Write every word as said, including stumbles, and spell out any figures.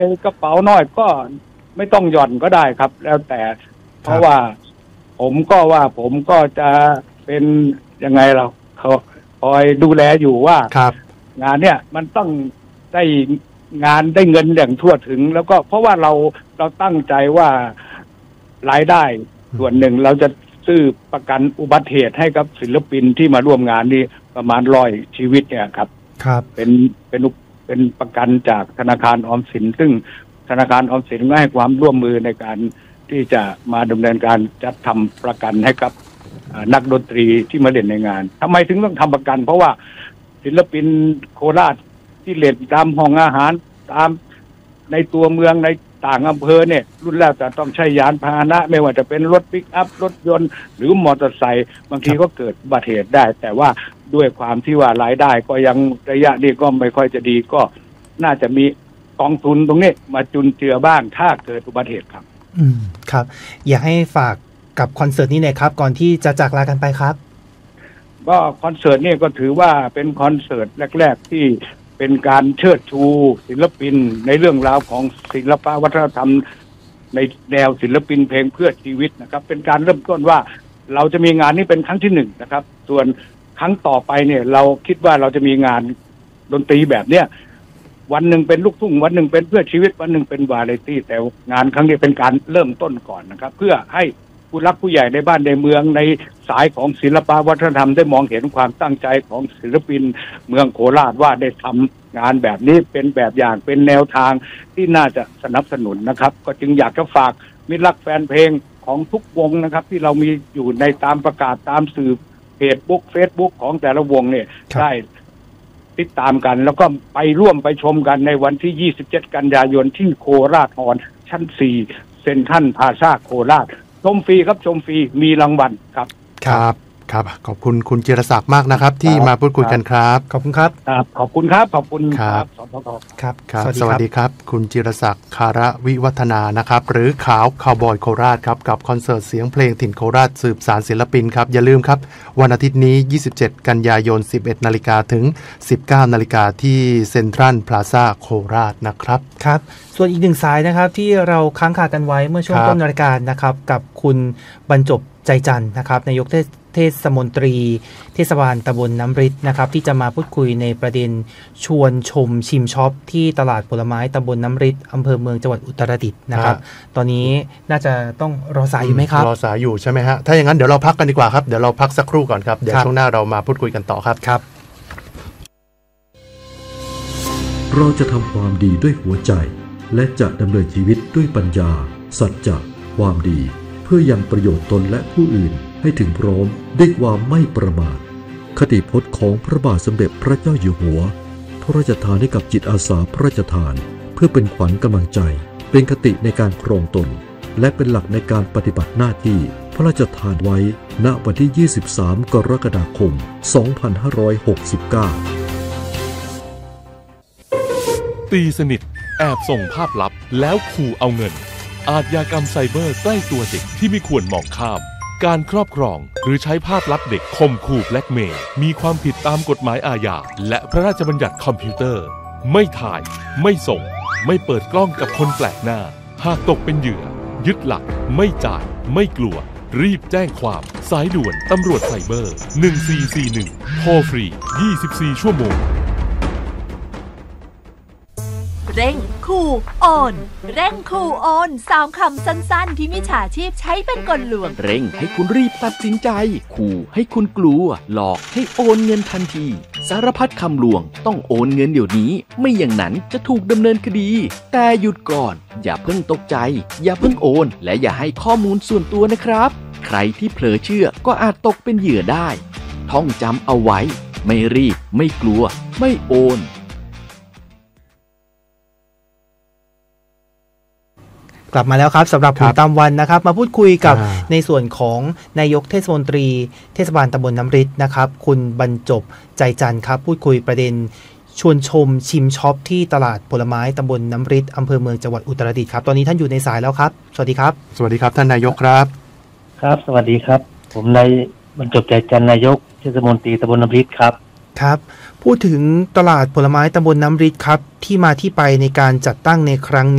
กระเป๋าน้อยก็ไม่ต้องหย่อนก็ได้ครับ แล้วแต่เพราะว่าผมก็ว่าผมก็จะเป็นยังไงเราเขาคอยดูแลอยู่ว่างานเนี่ยมันต้องได้งานได้เงินอย่างทั่วถึงแล้วก็เพราะว่าเราเราตั้งใจว่ารายได้ส่วนหนึ่งเราจะซื้อประกันอุบัติเหตุให้กับศิลปินที่มาร่วมงานนี้ประมาณร้อยชีวิตเนี่ยครับครับเป็นเป็นเป็นประกันจากธนาคารออมสินซึ่งธนาคารออมสินก็ให้ความร่วมมือในการที่จะมาดำเนินการจัดทำประกันให้กับนักดนตรีที่มาเล่นในงานทำไมถึงต้องทำประกันเพราะว่าศิลปินโคราชที่เล่นตามห้องอาหารตามในตัวเมืองในต่างอำเภอเนี่ยรุ่นแรกจะต้องใช้ยานพาหนะไม่ว่าจะเป็นรถปิกอัพรถยนต์หรือมอเตอร์ไซค์บางทีก็เกิดอุบัติเหตุได้แต่ว่าด้วยความที่ว่ารายได้ก็ยังระยะนี้ก็ไม่ค่อยจะดีก็น่าจะมีกองทุนตรงนี้มาจุนเจือบ้างถ้าเกิดอุบัติเหตุครับอืมครับอยากให้ฝากกับคอนเสิร์ตนี้หน่อยครับก่อนที่จะจากลากันไปครับก็คอนเสิร์ตนี่ก็ถือว่าเป็นคอนเสิร์ตแรกๆที่เป็นการเชิดชูศิลปินในเรื่องราวของศิลปวัฒนธรรมในแนวศิลปินเพลงเพื่อชีวิตนะครับเป็นการเริ่มต้นว่าเราจะมีงานนี้เป็นครั้งที่หนึ่งนะครับส่วนครั้งต่อไปเนี่ยเราคิดว่าเราจะมีงานดนตรีแบบเนี้ยวันหนึ่งเป็นลูกทุ่งวันหนึ่งเป็นเพื่อชีวิตวันหนึ่งเป็นวาไรตี้แต่งานครั้งนี้เป็นการเริ่มต้นก่อนนะครับเพื่อให้ผู้รักผู้ใหญ่ในบ้านในเมืองในสายของศิลปวัฒนธรรมได้มองเห็นความตั้งใจของศิลปินเมืองโคราชว่าได้ทำงานแบบนี้เป็นแบบอย่างเป็นแนวทางที่น่าจะสนับสนุนนะครับก็จึงอยากจะฝากมิตรรักแฟนเพลงของทุกวงนะครับที่เรามีอยู่ในตามประกาศตามสื่อเพจบุ๊กเฟซบุ๊กของแต่ละวงเนี่ยได้ติดตามกันแล้วก็ไปร่วมไปชมกันในวันที่ยี่สิบเจ็ดกันยายนที่โคราชฮอลล์ชั้นสี่เซ็นทรัลพลาซ่าโคราชชมฟรีครับชมฟรีมีรางวัลครับครับครับขอบคุณคุณจิรศักดิ์มากนะครับที่มาพูดคุยกันครับขอบคุณครับครับขอบคุณครับขอบคุณครับครับครับสวัสดีครับคุณจิรศักดิ์คาระวิวัฒนานะครับหรือขาวคาวบอยโคราชครับกับคอนเสิร์ตเสียงเพลงถิ่นโคราชสืบสานศิลปินครับอย่าลืมครับวันอาทิตย์นี้ยี่สิบเจ็ดกันยายน สิบเอ็ดนาฬิกาถึง สิบเก้านาฬิกาที่เซ็นทรัลพลาซ่าโคราชนะครับครับส่วนอีกหนึ่งสายนะครับที่เราค้างคากันไว้เมื่อช่วงต้นรายการนะครับกับคุณบรรจบใจจันทร์นะครับนายกเทศมนตรีเทศบาลตำบลน้ำริดนะครับที่จะมาพูดคุยในประเด็นชวนชมชิมช็อปที่ตลาดผลไม้ตำบลน้ำริดอำเภอเมืองจังหวัดอุตรดิตถ์นะครับตอนนี้น่าจะต้องรอสายอยู่ไหมครับรอสายอยู่ใช่ไหมฮะถ้าอย่างนั้นเดี๋ยวเราพักกันดีกว่าครับเดี๋ยวเราพักสักครู่ก่อนครับเดี๋ยวช่วงหน้าเรามาพูดคุยกันต่อครับครับเราจะทำความดีด้วยหัวใจและจะดำเนินชีวิตด้วยปัญญาสัจจะความดีเพื่อยังประโยชน์ตนและผู้อื่นให้ถึงพร้อมด้วยความไม่ประมาทคติพจน์ของพระบาทสมเด็จพระเจ้าอยู่หัวพระราชทานให้กับจิตอาสาพระราชทานเพื่อเป็นขวัญกำลังใจเป็นคติในการครองตนและเป็นหลักในการปฏิบัติหน้าที่พระราชทานไว้ณวันที่ยี่สิบสามกรกฎาคมสองพันห้าร้อยหกสิบเก้าตีสนิทแอบส่งภาพลับแล้วขู่เอาเงินอาชญากรรมไซเบอร์ใกล้ตัวเด็กที่ไม่ควรมองข้ามการครอบครองหรือใช้ภาพลับเด็กข่มขู่แบล็กเมย์มีความผิดตามกฎหมายอาญาและพระราชบัญญัติคอมพิวเตอร์ไม่ถ่ายไม่ส่งไม่เปิดกล้องกับคนแปลกหน้าหากตกเป็นเหยื่อยึดหลักไม่จ่ายไม่กลัวรีบแจ้งความสายด่วนตำรวจไซเบอร์หนึ่งสี่สี่หนึ่งโทรฟรียี่สิบสี่ชั่วโมงเร่งขู่โอนเร่งขู่โอนสามคำสั้นๆที่มิจฉาชีพใช้เป็นกลลวงเร่งให้คุณรีบตัดสินใจขู่ให้คุณกลัวหลอกให้โอนเงินทันทีสารพัดคำลวงต้องโอนเงินเดี๋ยวนี้ไม่อย่างนั้นจะถูกดำเนินคดีแต่หยุดก่อนอย่าเพิ่งตกใจอย่าเพิ่งโอนและอย่าให้ข้อมูลส่วนตัวนะครับใครที่เผลอเชื่อก็อาจตกเป็นเหยื่อได้ท่องจำเอาไว้ไม่รีบไม่กลัวไม่โอนกลับมาแล้วครับสำหรับคุณตามวันนะครับมาพูดคุยกับในส่วนของนายกเทศมนตรีเทศบาลตำบลน้ำริดนะครับคุณบรรจบใจจันทร์ครับพูดคุยประเด็นชวนชมชิมช็อปที่ตลาดผลไม้ตำบลน้ำริดอำเภอเมืองจังหวัดอุตรดิตถ์ครับตอนนี้ท่านอยู่ในสายแล้วครับสวัสดีครับสวัสดีครับท่านนายกครับครับสวัสดีครับผมนายบรรจบใจจันทร์นายกเทศมนตรีตำบลน้ำริดครับครับพูดถึงตลาดผลไม้ตำบลน้ำริดครับที่มาที่ไปในการจัดตั้งในครั้งนี้